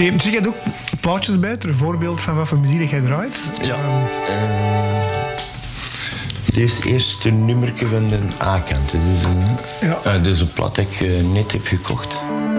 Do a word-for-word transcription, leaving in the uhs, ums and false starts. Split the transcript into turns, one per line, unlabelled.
Okay, dus je hebt ook plaatjes bij, een voorbeeld van wat voor muziek jij draait?
Ja. Uh, dit is het eerste nummerke van de A-kant. Dit is een,
ja.
uh, dit is een plat dat ik uh, net heb gekocht.